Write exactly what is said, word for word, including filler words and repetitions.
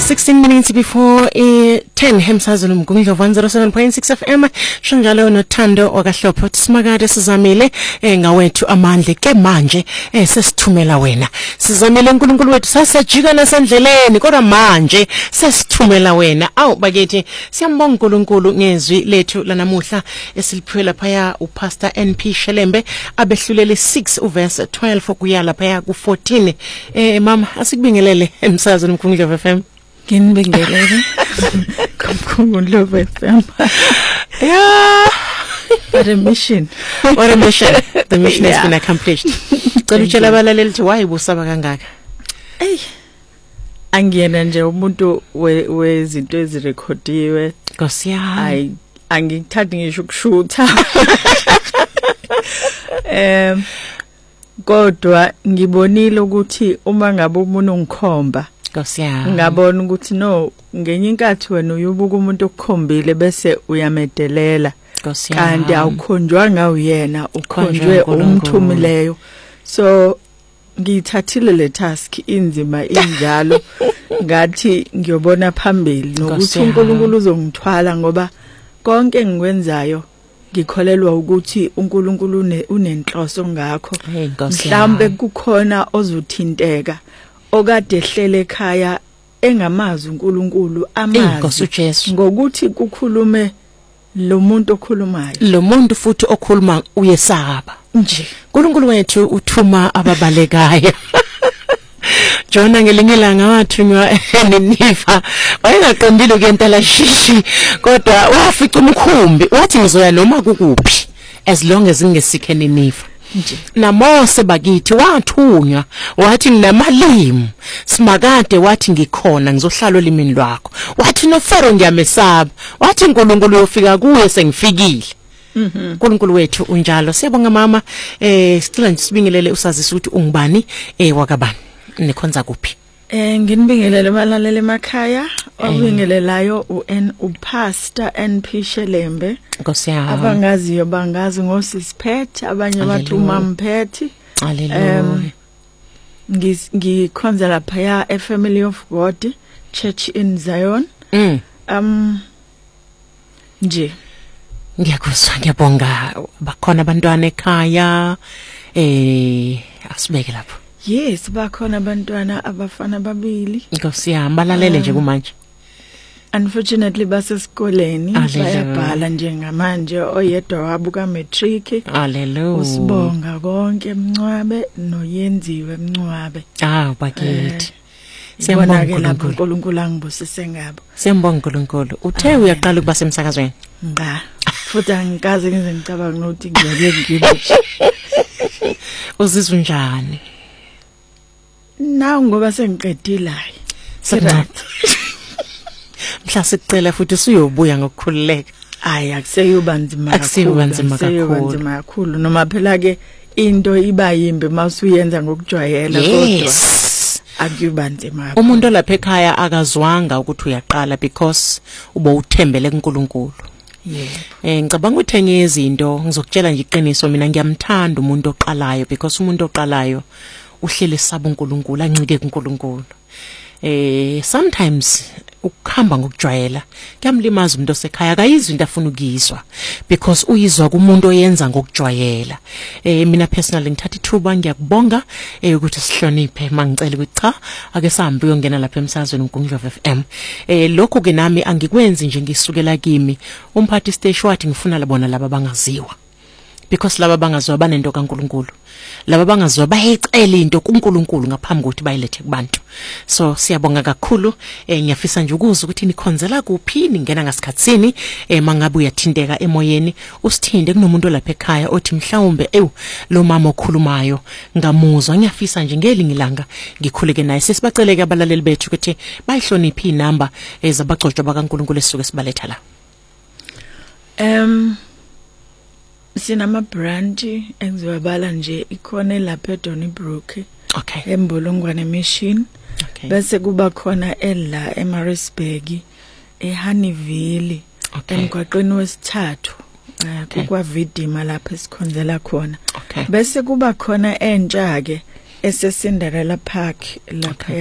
sixteen minutes before uh, ten Hemsazulu Mgungundlovu one oh seven point six F M shanjalo nothando okahlopho simakade sizamile eh, ngawethu amandle ke manje eh, sesithumela wena sizamile uNkulunkulu wethu sasajika nasendleleni kodwa manje sesithumela wena awu bakethi siyambonga uNkulunkulu ngezwi lethu lanamuhla esiliphiwe phaya uPastor N P Shelembe abehlulela six uverse twelve kuyala phaya ku fourteen eh mama asikubingelele Emsazulu Mgungundlovu F M. Nginibingelele Mgungundlovu F M. Yeah, what a mission. What a mission. The mission Yeah. has been accomplished. Cela utshela abalaleli ukuthi why busaba kangaka. Ey. Angiyena nje umuntu we- wezinto ezirekhodiwe. Nkosi yami. Ay angithathi ngisho ukushutha. Em kodwa ngibonile ukuthi uma ngabe umuntu ungikhomba Nkosi yami. ngabona ukuthi no ngenye inkathi wena uyubuka umuntu okukhombile bese uyamedelela Nkosi yami. kanti awukhonjwanga uyena ukhonjwe Ukhonjwe uNkulunkulu. umthumileyo so ngithathile le task inzima injalo ngathi ngiyobona phambili nokuthi Nkosi yami. uNkulunkulu uzongithwala ngoba konke engikwenzayo ngikholelwa ukuthi uNkulunkulu une- unenhloso ngakho Hey, Nkosi mhlambe yami. kukhona ozothinteka okade ehlele ekhaya engamazi uNkulunkulu Eh, Nkosi amazi uJesu. ngokuthi kukhulume lo muntu okhulumayo Lo muntu futhi okhuluma uyesaba. nje uNkulunkulu wethu uthuma ababalekayo. Jona ngelinye ilanga wathunywa eNiniva wayengaqondile ukuyentela shishi kodwa wafica umkhumbi wathi ngizoya noma kukuphi as long as ngingesikhe eNiniva. nje naMose bakithi wathunywa wathi nginamalimu simakade wathi ngikhona ngizohlala olimini lwakho wathi noFaro ngiyamesaba wathi uNkulunkulu uyofika kuwe sengifikile. Mhm. uNkulunkulu wethu unjalo siyabonga mama eh sicela nje sibingelele usazisa ukuthi ungubani eh wakabani nikhonza kuphi. eh nginibingelele balalele emakhaya obingelelayo uN uPastor N P Shelembe Nkosi yami. abangaziyo bangazi ngosisiphethe abanye bathi Hallelujah. uMamphethe Hallelujah. Em, ngis- ngikhonza lapha ya a Family of God Church in Zion Mm. um nje Ngiyakuzwa ngiyabonga bakhona abantwana ekhaya eh asibeke lapho. yes bakhona abantwana abafana babili Nkosi yami balalele nje kumanje. unfortunately basesikoleni Hallelujah. bayabhala njengamanje oyedwa wabo ka matric Hallelujah. usibonga konke Mncwabe noyenziwe Mncwabe Ah bakithi. Siyabonga Siyambonga ke lapho uNkulunkulu. uNkulunkulu angibusise ngabo Siyambonga uNkulunkulu. Uthe uyaqala ukuba semsakazweni. nga futhi angikaze ngize ngicabanga ukuthi ngiyoke ngibe Uzizwa njani? naw ngoba sengiqedile hayi Siraphi. Mhla sicela futhi usuyobuya ngokukhululeka. hayi akuseyoba nzima Akuseyoba nzima akuseyoba kakhulu. nzima kakhulu noma phela ke into iba yimbi masuyenza ngokujwayela kodwa Yes. akuba nzima kakhulu. Umuntu olapha ekhaya akazwanga ukuthi uyaqala because ubo uthembele kuNkulunkulu. yeah Eh ngicabanga ukuthi enye izinto ngizokutshela nje iqiniso mina ngiyamthanda umuntu oqalayo because umuntu oqalayo uhlele saba uNkulunkulu ancike kuNkulunkulu. Eh sometimes ukuhamba ngokujwayela kuyamlimaza umuntu osekhaya akayizwa into afuna ukuyizwa because uyizwa kumuntu oyenza ngokujwayela. Eh mina personally ngithatha ithuba ngiyakubonga eh ukuthi sihloniphe mangicela ukuthi cha ake sihambe uyongena lapha emsazweni uNkulunkulu F M. Eh lokho ke nami angikwenzi nje ngisukela kimi umphathi stage wathi ngifuna labona laba bangaziwa. Because laba bangaziwa banento kaNkulunkulu. Laba bangaziwa bayicela into kuNkulunkulu ngaphambi kokuthi bayilethe kubantu. So siyabonga kakhulu eh ngiyafisa nje ukuza ukuthi nikhonzela kuphi ningena ngasikhatsini eh mangabe uyathinteka emoyeni usithinde kunomuntu lapha ekhaya othi mhlawumbe ew lo mama okhulumayo ngamuzwa ngiyafisa nje ngelingi langa ngikhuleke naye sesibaceleke abalaleli bethu ukuthi bayihloniphe inamba ezabagcotshwa bakaNkulunkulu esuke sibaletha la. em sinama branch engiwabala nje ikhona lapha eDonnybrook Okay. eMbolongwane Mission Okay. bese kuba khona ela eMaritzburg eHoneyville Okay. emgwaqeni wesithathu eh, Okay. kukwa Vidima lapha esikhonzela khona Okay. bese kuba khona entsha ke eseCinderella Park lapha